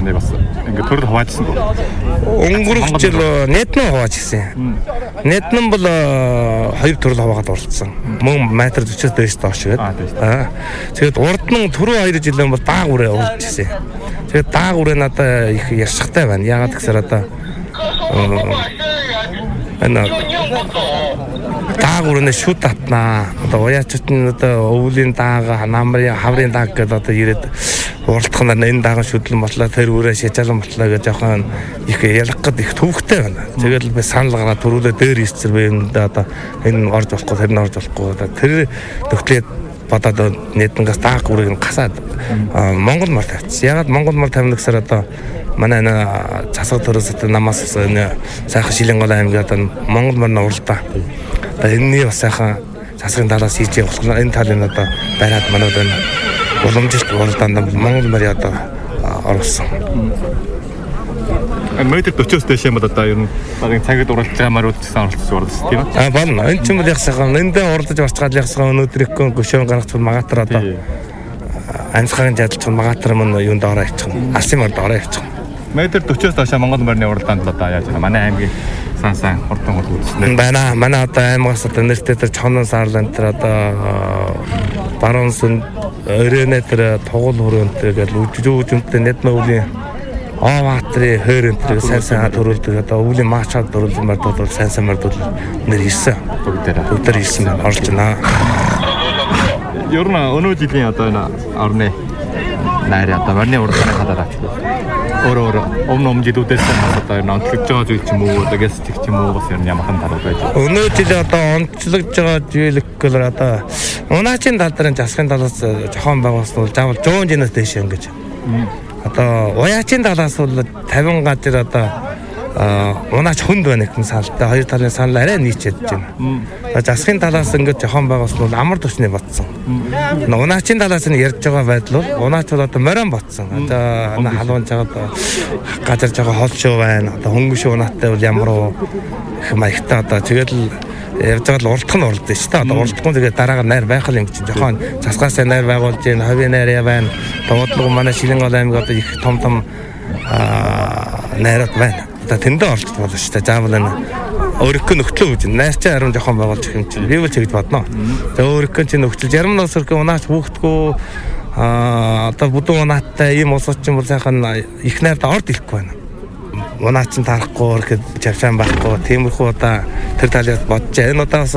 байна бас. Ингээд төрөл хуваажсан гоо. Өнгөрөх жил Нэтнэн хуваажсан. Нэтнэн бол 2 төрөл хуваагаад оролцсон. Мөн метр 40-с дээш доош гэдэг. Тэгээд урд нь түрүү 2 жилийн бол даагүрээ урдчихсан. Тэгээд даагүрээ надад их яшигтай байна. Яагаад гэхээр одоо даагүрээ шүд татнаа. Одоо уяачт нь одоо өвлийн даага, намрын хаврын дааг гэдэг одоо ирээд уралдах нь энэ дааган шүдлэн ботлоо тэр үрээ шижаалан ботлоо гэж жоохон их ялах гээд их төвхтэй байна. Тэгээд би санал гараад түрүүлээ дээр ирсэр бэ одоо энэ орж болохгүй тэр нь орж болохгүй одоо тэр төгтлээд бодоод Нэтнгээс даагүрийг гасаад Монгол мар тавьчихсан. Ягаад Монгол мар тавина гэхээр одоо манай засаг төрөөс намаас сайхан Шилэнгол аймгийн одоо Монгол марны уралдаа. Одоо энэний бас сайхан засгийн талаас хийж явах энэ талын одоо байраад манайд байна. Уламжлалт уралдаанд Монгол мар одоо орсон. Метр 40-с дээш юм одоо ер нь багын цагт уралдаж байгаа марууд гэсэн оролцож уралдсан тийм үү? Болно. Энэ ч юм бол яг сайхан эндээ уралдаж орчгаад яхсан өнөөдөр их гөшөөн гаргах магатар одоо амьсгагийн жадалч магатар мөн юунд ороо явчих. Алсын мард ороо явчих. Метр 40-с доош Монгол марны уралдаанд одоо яаж байгаа? Манай аймгийн сан хурдан үзсэн. Байна. Манай одоо аймагаас одоо нэртэй тэр Чонон сарлан тэр одоо баруун сүн өрөөнэ тэр тугал хөрөөнтэй гэж үжүүжмтэй Нэтнэн өвлийн Аваатрын хөрөнтэй сайн төрүүлдэг одоо өвлийн маачаад төрүүлсэн мартууд бол сайн мартууд нэр ирсэн. Бүгдээр ирсэн байна. Орж байна. Ер нь өнөө жилийн одоо энэ орны найр одоо марны уралдааны хадараач. Өөр өмнө жилүүдээс одоо энэ онцлогдож байгаа зүйл ч юм уу одоо гэсчих ч юм уу бас ер нь ямархан даруй байж. Өнөө жил одоо онцлогдож байгаа зүйл гэхээр одоо унаачийн тал дээр засгийн талаас жоохон байгуулсан бол заавал 100 жинээс дээш ингэж. Одоо уяачийн талаас бол 50 газар одоо унаач хүнд байна гэх саналтай хоёр талын санал арай нийцээд байна. Засгийн талаас ингэж жоохон байгуулсан бол амар төвчний батсан. Унаачийн талаас нь ярьж байгаа байдал бол унаач бол одоо морин батсан. Одоо халуун жагаад газар жоо холшоо байна. Одоо хөнгөш унаатай бол ямар их маягтай одоо тэгэл явж байгаа л уралдах нь уралдаж шүү дээ. Одоо уралдахгүй тэгээд дараагаар найр байх юм чинь жоохон засгаасаа найр байгуулж байна. Хавийн найр байна. Дуудлага манай Шилэнгол аймаг одоо их том найрууд байна. Одоо тэндээ оролцох болно шүү дээ. Заавал энэ өөрийнхөө нөхцөл гэж найрчаа харин жоохон байгуулж их юм чинь би бол ч гэж бодно. За өөрийнхөө чинь нөхцөл зарим нь өсөрхөө унаач хүүхдгүү одоо бүдүүн унааттай ийм улсууд чинь бол сайхан их найрд орд ирэхгүй байна. Унаач нь тарахгүй ирэхэд чавшаан байхгүй тиймэрхүү одоо тэр талаас бодож энэ удаас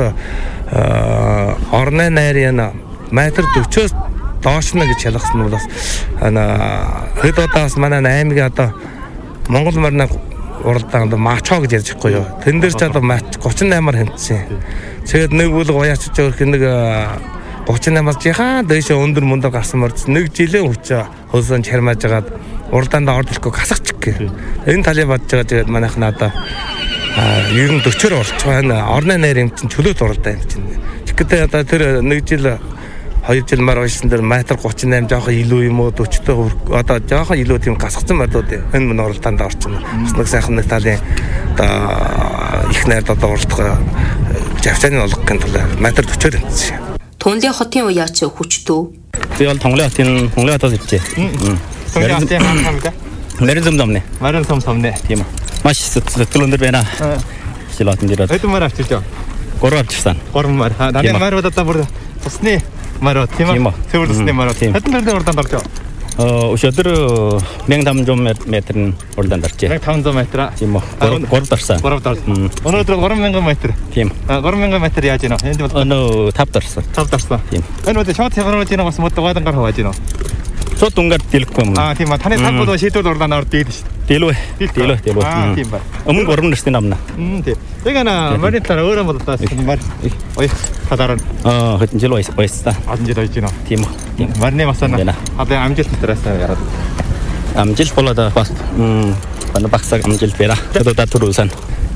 орны найрын метр 40-с доош нь гэж ялгсан нь бол бас хэд удаас манай аймгийн одоо Монгол марны уралдаанд мачоо гэж ярьж байхгүй юу. Тэн дээр ч одоо 38-аар хэмжсэн. Тэгээд нэг бүлэг уяачж өөрх нэг 38-аас жихаа дэше өндөр мөндөр гарсан морд нэг жилийн хүч хөлсөн чармааж агаад уралдаанд орж ирэхгүй хасагч гэх. Энэ талыг бодож байгаа тэгээд манайх надаа ер нь 40-оор орж байгаа. Орны найр юм чинь чөлөөт уралдаа юм чинь. Тэгэхээр одоо тэр нэг жил 2 жил мар байсан дээр метр 38 жоохон илүү юм уу 40-тэй одоо жоохон илүү тийм гасгацсан мордууд энэ мөн уралдаанд орчихно. Бас нэг сайхан нэг талын одоо их найрд одоо уралдах жавчааны олгох гэх тул метр 40-оор хэмжсэн. Тунлын хотын уяач хүчтэй. Би бол Тунлын хотоос иржээ. Тунлын хотын хаан хамга. Нэрэн зам. Марин сум тийм. Маш сэтгэл өндөр байна. Шилотон дээр. Хэдэн мар авчирч байгаа? 3 авчирсан. 3 мар. Даны марууд одоо бүр тусны марууд тийм үү? Цэвэр тусны марууд. Хэдэн мөрөнд уралдаанд орж байгаа? Өшөдөр 1500 метрын уралдаанд оржээ. 1500 метр. Тийм үү. 3 дарсан. 3 дарсан. Өнөөдөр 3000 метр. Тийм. 3000 метр яаж гинэ? Энд бол 5 дарсан. 5 дарсан. Тийм. Энэ үедээ шууд хямрууд гинэ бас модгойдан гар хувааж гинэ. Шууд унгаар дэлэхгүй юм. Тийм ба. Таны цаг бол шийдвэр уралдаанд орж дээд шүү. Дэлвэ. Тийм ба. Өмнө 3 насны намна. Тийм. Яг марийн талаар өөрөө боддоос мар. Ой. Талаар. Хэдэн жил байсан. 10 жил байж гинэ. Тийм үү. Марны масана. Одоо амжилт тараас яраад. Амжилт болоод бас бана багсаг амжилт бэра. Одоо түрүүлсэн.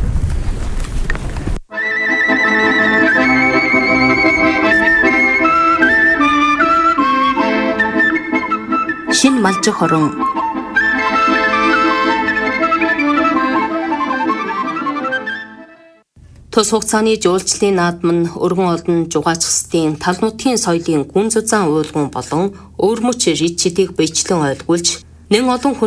Шин малжих хорон Тус хугацааны жуулчлалын наадам нь өргөн олдон жугаачихсдын тал нутгийн соёлын гүн зузаан уулгуун болон өвөрмөч ричидийг биечлэн ойлгуулж нэн олон